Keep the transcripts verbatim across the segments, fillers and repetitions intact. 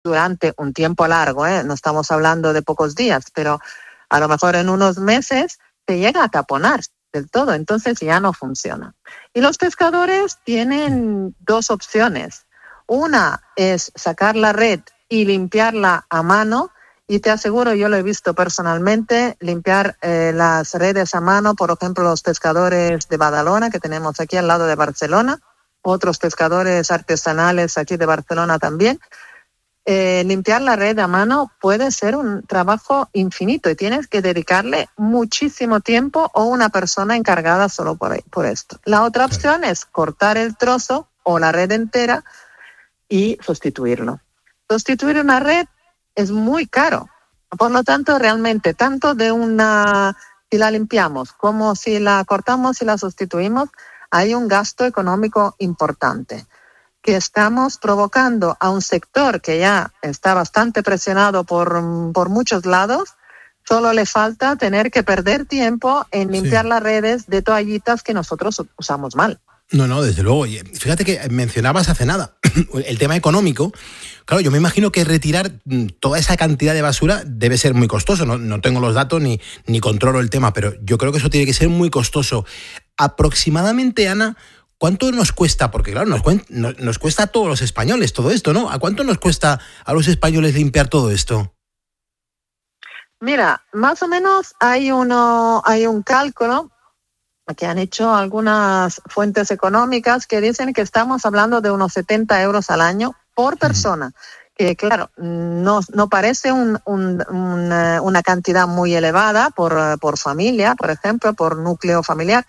durante un tiempo largo, ¿eh? No estamos hablando de pocos días, pero a lo mejor en unos meses se llega a taponar del todo, entonces ya no funciona. Y los pescadores tienen dos opciones. Una es sacar la red y limpiarla a mano, y te aseguro, yo lo he visto personalmente, limpiar eh, las redes a mano, por ejemplo, los pescadores de Badalona, que tenemos aquí al lado de Barcelona, otros pescadores artesanales aquí de Barcelona también. Eh, limpiar la red a mano puede ser un trabajo infinito y tienes que dedicarle muchísimo tiempo o una persona encargada solo por, por esto. La otra opción es cortar el trozo o la red entera y sustituirlo. Sustituir una red es muy caro. Por lo tanto, realmente, tanto de una, si la limpiamos como si la cortamos y la sustituimos, hay un gasto económico importante que estamos provocando a un sector que ya está bastante presionado por, por muchos lados. Solo le falta tener que perder tiempo en limpiar sí. las redes de toallitas que nosotros usamos mal. No, no, desde luego. Fíjate que mencionabas hace nada el tema económico. Claro, yo me imagino que retirar toda esa cantidad de basura debe ser muy costoso. No, no tengo los datos ni, ni controlo el tema, pero yo creo que eso tiene que ser muy costoso. Aproximadamente, Ana, ¿cuánto nos cuesta? Porque claro, nos, nos cuesta a todos los españoles todo esto, ¿no? ¿A cuánto nos cuesta a los españoles limpiar todo esto? Mira, más o menos hay, uno, hay un cálculo que han hecho algunas fuentes económicas que dicen que estamos hablando de unos setenta euros al año por persona, mm. que claro, no, no parece un, un, una, una cantidad muy elevada por, por familia, por ejemplo, por núcleo familiar,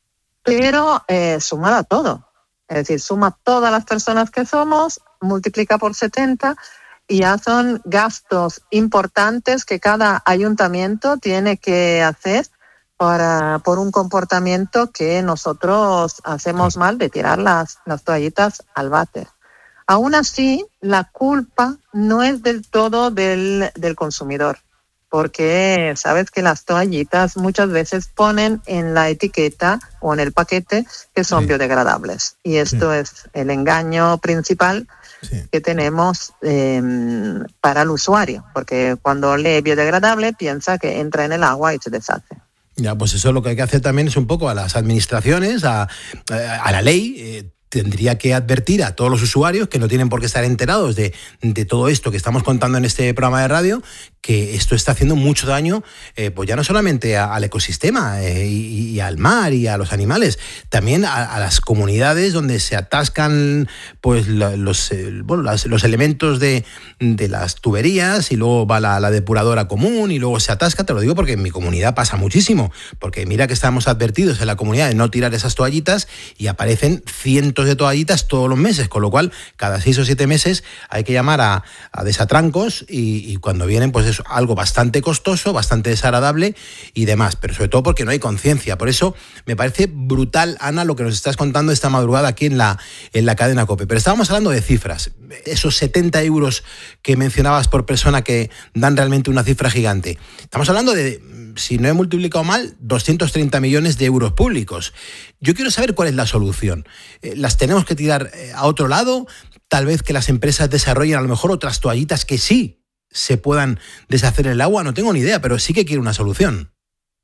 pero eh, sumada todo. Es decir, suma todas las personas que somos, multiplica por setenta y ya son gastos importantes que cada ayuntamiento tiene que hacer Para, por un comportamiento que nosotros hacemos mal de tirar las, las toallitas al váter. Aún así, la culpa no es del todo del, del consumidor, porque sabes que las toallitas muchas veces ponen en la etiqueta o en el paquete que son sí. biodegradables. Y esto sí. es el engaño principal sí. que tenemos eh, para el usuario, porque cuando lee biodegradable piensa que entra en el agua y se deshace. Ya, pues eso lo que hay que hacer también es un poco a las administraciones, a, a la ley, eh, tendría que advertir a todos los usuarios que no tienen por qué estar enterados de, de todo esto que estamos contando en este programa de radio, que esto está haciendo mucho daño, eh, pues ya no solamente a, al ecosistema eh, y, y al mar y a los animales, también a, a las comunidades donde se atascan pues la, los, eh, bueno, las, los elementos de, de las tuberías y luego va la, la depuradora común y luego se atasca. Te lo digo porque en mi comunidad pasa muchísimo, porque mira que estamos advertidos en la comunidad de no tirar esas toallitas y aparecen cientos de toallitas todos los meses, con lo cual cada seis o siete meses hay que llamar a, a desatrancos y, y cuando vienen pues es algo bastante costoso, bastante desagradable y demás, pero sobre todo porque no hay conciencia. Por eso me parece brutal, Ana, lo que nos estás contando esta madrugada aquí en la, en la cadena COPE. Pero estábamos hablando de cifras, esos setenta euros que mencionabas por persona que dan realmente una cifra gigante. Estamos hablando de, si no he multiplicado mal, doscientos treinta millones de euros públicos. Yo quiero saber cuál es la solución. ¿Las tenemos que tirar a otro lado? Tal vez que las empresas desarrollen a lo mejor otras toallitas que sí se puedan deshacer en el agua, no tengo ni idea, pero sí que quiero una solución.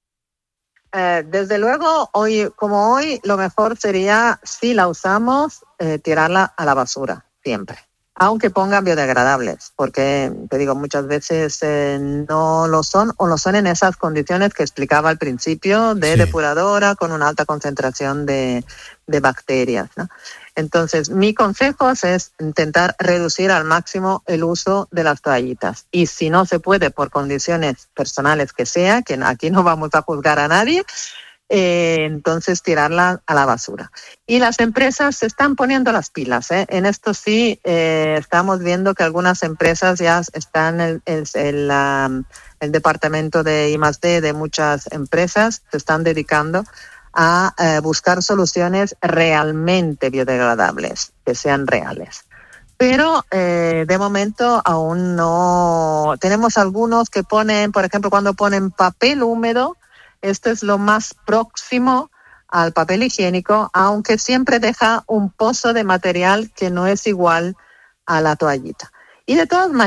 Eh, desde luego, hoy como hoy, lo mejor sería, si la usamos, eh, tirarla a la basura, siempre. Aunque pongan biodegradables, porque, te digo, muchas veces eh, no lo son, o lo son en esas condiciones que explicaba al principio, de sí. depuradora con una alta concentración de, de bacterias, ¿no? Entonces, mi consejo es intentar reducir al máximo el uso de las toallitas. Y si no se puede, por condiciones personales que sea, que aquí no vamos a juzgar a nadie, eh, entonces tirarla a la basura. Y las empresas se están poniendo las pilas, ¿eh? En esto sí eh, estamos viendo que algunas empresas ya están, el, el, el, um, el departamento de I más D de muchas empresas se están dedicando a eh, buscar soluciones realmente biodegradables, que sean reales. Pero eh, de momento aún no. Tenemos algunos que ponen, por ejemplo, cuando ponen papel húmedo, esto es lo más próximo al papel higiénico, aunque siempre deja un pozo de material que no es igual a la toallita. Y de todas maneras,